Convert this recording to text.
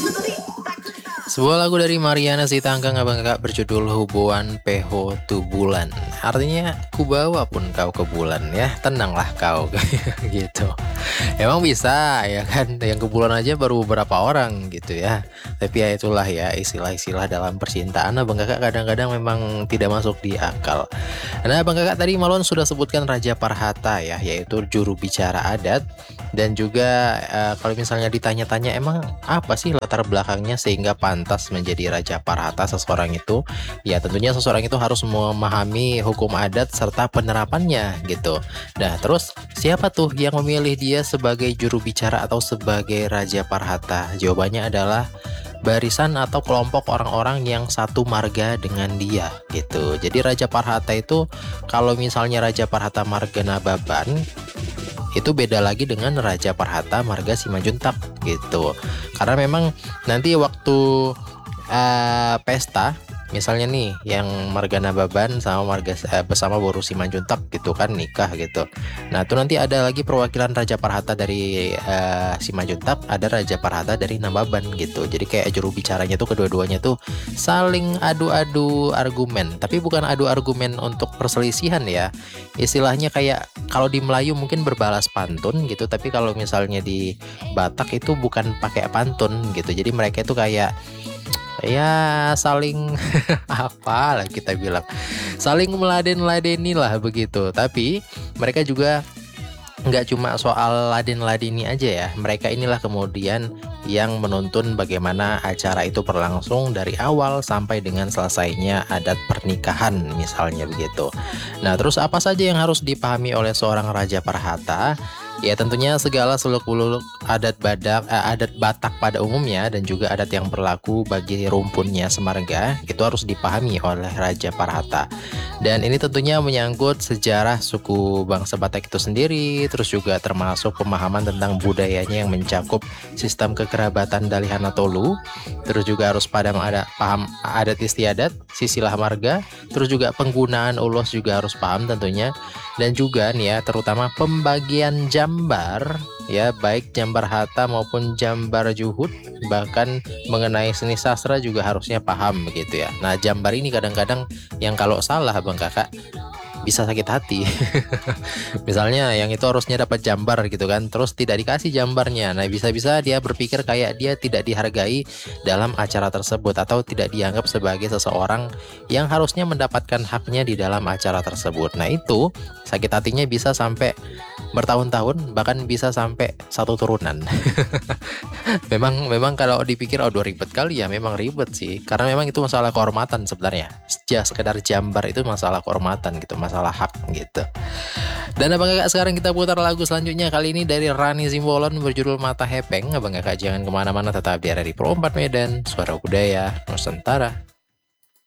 Sebuah lagu dari Mariana Sitanggang abang kakak berjudul Hubungan Peho Tu Bulan. Artinya ku bawa pun kau ke bulan ya, tenanglah kau gitu. Emang bisa ya kan, yang ke bulan aja baru beberapa orang gitu ya. Tapi ya itulah ya istilah-istilah dalam percintaan abang kakak kadang-kadang memang tidak masuk di akal. Nah abang kakak tadi Malon sudah sebutkan Raja Parhata ya, yaitu juru bicara adat. Dan juga kalau misalnya ditanya-tanya emang apa sih latar belakangnya sehingga pantas menjadi Raja Parhata seseorang itu? Ya tentunya seseorang itu harus memahami hukum adat serta penerapannya gitu. Nah terus siapa tuh yang memilih dia sebagai juru bicara atau sebagai Raja Parhata? Jawabannya adalah barisan atau kelompok orang-orang yang satu marga dengan dia gitu. Jadi Raja Parhata itu kalau misalnya Raja Parhata Marga Nababan itu beda lagi dengan Raja Parhata Marga Simanjuntak gitu. Karena memang nanti waktu pesta misalnya nih yang Marga Nababan sama bersama Boru Simanjuntak gitu kan nikah gitu. Nah, itu nanti ada lagi perwakilan Raja Parhata dari Simanjuntak, ada Raja Parhata dari Nababan gitu. Jadi kayak juru bicaranya tuh kedua-duanya tuh saling adu-adu argumen, tapi bukan adu argumen untuk perselisihan ya. Istilahnya kayak kalau di Melayu mungkin berbalas pantun gitu, tapi kalau misalnya di Batak itu bukan pakai pantun gitu. Jadi mereka itu kayak ya saling apa lah kita bilang saling meladen-ladeni lah begitu. Tapi mereka juga nggak cuma soal laden-ladeni aja ya, mereka inilah kemudian yang menuntun bagaimana acara itu berlangsung dari awal sampai dengan selesainya adat pernikahan misalnya begitu. Nah terus apa saja yang harus dipahami oleh seorang Raja Parhata? Ya tentunya segala seluk-beluk adat Batak pada umumnya dan juga adat yang berlaku bagi rumpunnya semarga itu harus dipahami oleh Raja Parhata. Dan ini tentunya menyangkut sejarah suku bangsa Batak itu sendiri, terus juga termasuk pemahaman tentang budayanya yang mencakup sistem kekerabatan Dalihan Tolu, terus juga harus paham adat istiadat, sisilah marga, terus juga penggunaan ulos juga harus paham tentunya. Dan juga nih ya terutama pembagian jambar ya, baik jambar hata maupun jambar juhud, bahkan mengenai seni sastra juga harusnya paham begitu ya. Nah jambar ini kadang-kadang yang kalau salah bang kakak bisa sakit hati. Misalnya yang itu harusnya dapat jambar gitu kan, terus tidak dikasih jambarnya. Nah bisa-bisa dia berpikir kayak dia tidak dihargai dalam acara tersebut atau tidak dianggap sebagai seseorang yang harusnya mendapatkan haknya di dalam acara tersebut. Nah itu sakit hatinya bisa sampai bertahun-tahun, bahkan bisa sampai satu turunan. memang kalau dipikir aduh ribet kali ya, memang ribet sih. Karena memang itu masalah kehormatan sebenarnya. Sekedar jambar itu masalah kehormatan gitu, masalah hak gitu. Dan abang kakak sekarang kita putar lagu selanjutnya, kali ini dari Rani Simbolon berjudul Mata Hepeng. Abang kakak jangan kemana-mana, tetap di RRI Pro 4 Medan, Suara Budaya Nusantara.